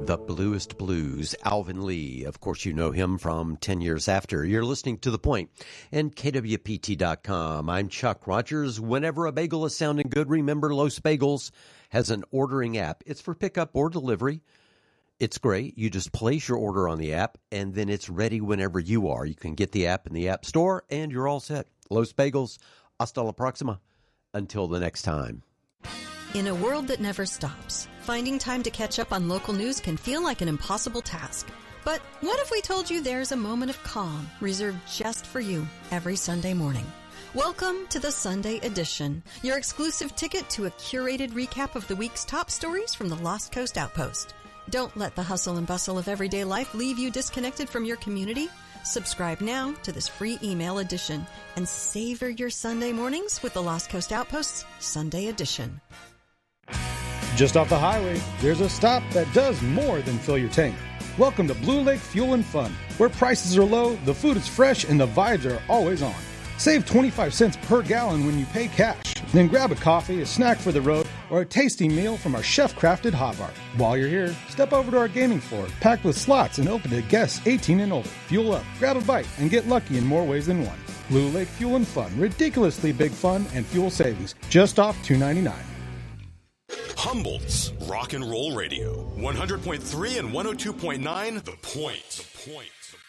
The Bluest Blues, Alvin Lee. Of course, you know him from 10 Years After. You're listening to The Point and KWPT.com. I'm Chuck Rogers. Whenever a bagel is sounding good, remember Los Bagels has an ordering app. It's for pickup or delivery. It's great. You just place your order on the app, and then it's ready whenever you are. You can get the app in the App Store, and you're all set. Los Bagels, hasta la próxima. Until the next time. In a world that never stops, finding time to catch up on local news can feel like an impossible task. But what if we told you there's a moment of calm reserved just for you every Sunday morning? Welcome to the Sunday Edition, your exclusive ticket to a curated recap of the week's top stories from the Lost Coast Outpost. Don't let the hustle and bustle of everyday life leave you disconnected from your community. Subscribe now to this free email edition and savor your Sunday mornings with the Lost Coast Outpost's Sunday Edition. Just off the highway, there's a stop that does more than fill your tank. Welcome to Blue Lake Fuel and Fun, where prices are low, the food is fresh, and the vibes are always on. Save 25 cents per gallon when you pay cash. Then grab a coffee, a snack for the road, or a tasty meal from our chef-crafted hot bar. While you're here, step over to our gaming floor, packed with slots and open to guests 18 and older. Fuel up, grab a bite, and get lucky in more ways than one. Blue Lake Fuel and Fun, ridiculously big fun and fuel savings, just off $2.99. Humboldt's Rock and Roll Radio, 100.3 and 102.9, The Point.